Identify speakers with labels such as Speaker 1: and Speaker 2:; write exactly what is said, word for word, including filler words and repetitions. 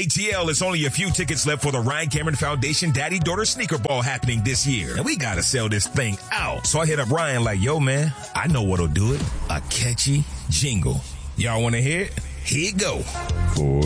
Speaker 1: A T L, is only a few tickets left for the Ryan Cameron Foundation Daddy-Daughter Sneaker Ball happening this year. And we gotta sell this thing out. So I hit up Ryan like, yo, man, I know what'll do it. A catchy jingle. Y'all wanna hear it? Here it go. Four.